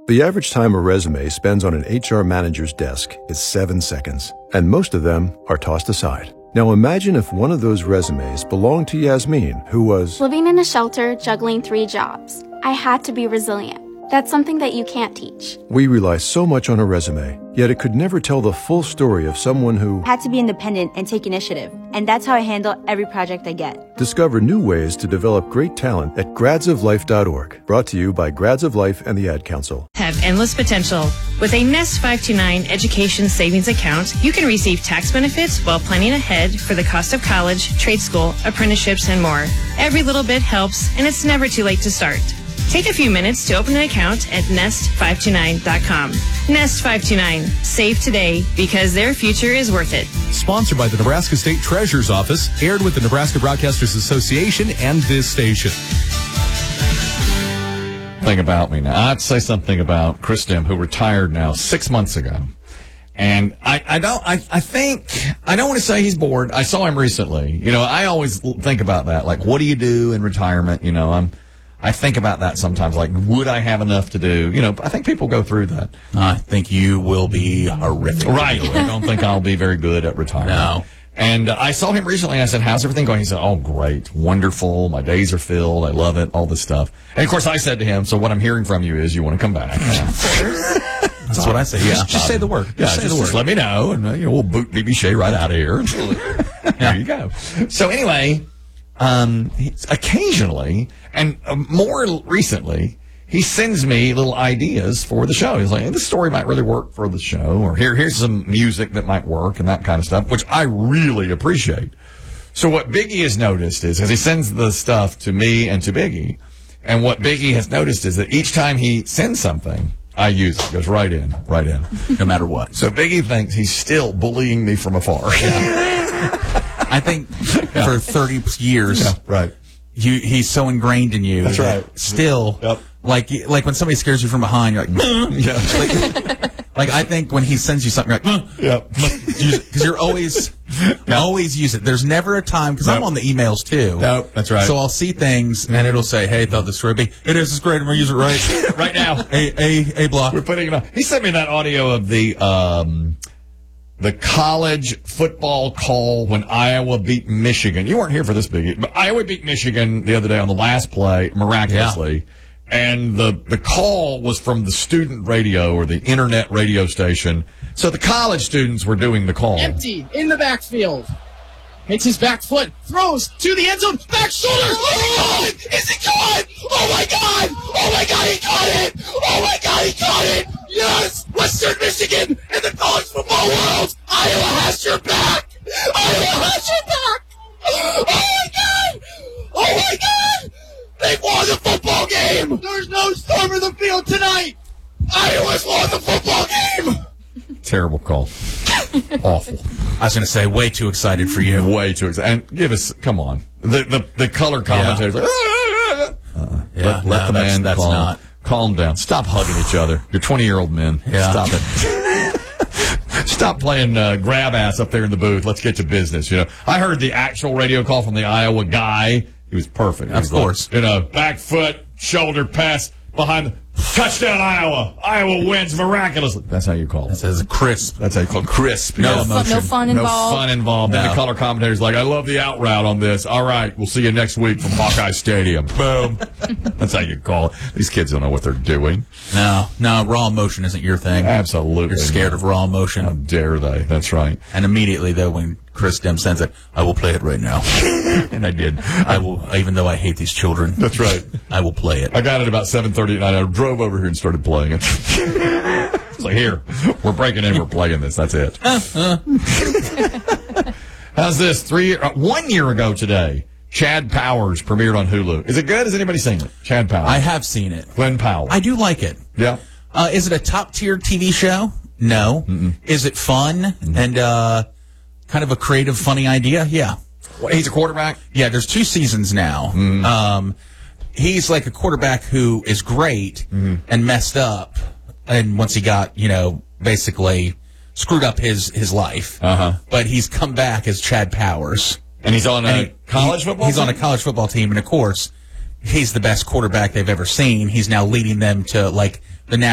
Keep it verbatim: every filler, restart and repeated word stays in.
The average time a resume spends on an H R manager's desk is seven seconds, and most of them are tossed aside. Now imagine if one of those resumes belonged to Yasmin, who was living in a shelter, juggling three jobs. I had to be resilient. That's something that you can't teach. We rely so much on a resume, yet it could never tell the full story of someone who had to be independent and take initiative. And that's how I handle every project I get. Discover new ways to develop great talent at grads of life dot org. Brought to you by Grads of Life and the Ad Council. Have endless potential. With a Nest five two nine Education Savings Account, you can receive tax benefits while planning ahead for the cost of college, trade school, apprenticeships, and more. Every little bit helps, and it's never too late to start. Take a few minutes to open an account at nest five two nine dot com. Nest five two nine. Save today because their future is worth it. Sponsored by the Nebraska State Treasurer's Office, aired with the Nebraska Broadcasters Association and this station. Thing about me now. I'd say something about Chris Dim, who retired now six months ago. And I, I don't, I, I think, I don't want to say he's bored. I saw him recently. You know, I always think about that. Like, what do you do in retirement? You know, I'm, I think about that sometimes, like, would I have enough to do? You know, I think people go through that. I think you will be horrific. Right. I don't think I'll be very good at retirement. No. And uh, I saw him recently, and I said, how's everything going? He said, oh, great, wonderful, my days are filled, I love it, all this stuff. And, of course, I said to him, so what I'm hearing from you is you want to come back. That's what I say. Yeah. Just, just say the word. Just yeah, say just, the word. Just let me know, and uh, you know, we'll boot D B Shea right out of here. There you go. So anyway, um, occasionally, and uh, more recently, he sends me little ideas for the show. He's like, hey, this story might really work for the show, or here, here's some music that might work, and that kind of stuff, which I really appreciate. So what Biggie has noticed is, as he sends the stuff to me and to Biggie, and what Biggie has noticed is that each time he sends something, I use it. It goes right in, right in. No matter what. So Biggie thinks he's still bullying me from afar. Yeah. I think yeah. for thirty years, yeah, right. You, he's so ingrained in you. That's that right. Still, yep. like like when somebody scares you from behind, you're like, yeah. like, like I think when he sends you something, you're like, yep. Because you're always, yep. always use it. There's never a time, because nope. I'm on the emails too. Nope, that's right. So I'll see things, and it'll say, hey, thought this would be, it is, it's great, I'm going to use it right. right now. A, A, A block. We're putting it on. He sent me that audio of the, um, the college football call when Iowa beat Michigan. You weren't here for this, Biggie, but Iowa beat Michigan the other day on the last play, miraculously. Yeah. And the, the call was from the student radio or the internet radio station. So the college students were doing the call. Empty in the backfield. Hits his back foot. Throws to the end zone. Back shoulder. Oh, he got it. Is he caught? Oh, my God. Oh, my God. He caught it. Oh, my God. He caught it. Yes. Western Michigan in the college football world. Iowa has your back. Iowa has your back. Oh, my God. Oh, my God. They've won the football game. There's no storm in the field tonight. Iowa's won the football game. Terrible call. Awful. I was going to say, way too excited for you. Way too excited. And give us, come on. The the, the color commentators. Yeah. Like, uh, yeah, let, let no, the man that's, that's calm, not. calm down. Stop hugging each other. You're twenty-year-old men. Yeah. Stop it. Stop playing uh, grab ass up there in the booth. Let's get to business. You know, I heard the actual radio call from the Iowa guy. He was perfect. Of course. Like, you know, back foot, shoulder pass, behind the touchdown Iowa. Iowa wins miraculously. That's how you call it. That says crisp. That's how you call it. Crisp. No yeah. emotion. No fun involved. No fun involved. No. And the color commentator's like, I love the out route on this. All right, we'll see you next week from Hawkeye Stadium. Boom. That's how you call it. These kids don't know what they're doing. No, no, raw emotion isn't your thing. Absolutely. You're scared not. of raw emotion. How dare they? That's right. And immediately, though, when Chris Dim sends it, I will play it right now. And I did. I will, even though I hate these children. That's right. I will play it. I got it about seven thirty at night. I drove over here and started playing it. It's like, here, we're breaking in, we're playing this. That's it. Uh, uh. How's this? Three, uh, one year ago today, Chad Powers premiered on Hulu. Is it good? Has anybody seen it? Chad Powers. I have seen it. Glenn Powell. I do like it. Yeah. Uh, is it a top-tier T V show? No. Mm-mm. Is it fun mm-hmm. and uh, kind of a creative, funny idea? Yeah. Well, he's a quarterback? Yeah, there's two seasons now. Mm. Um, he's like a quarterback who is great mm-hmm. and messed up, and once he got, you know, basically screwed up his, his life. Uh-huh. But he's come back as Chad Powers. And he's on a and he, college he, football He's team? on a college football team, and of course, he's the best quarterback they've ever seen. He's now leading them to, like,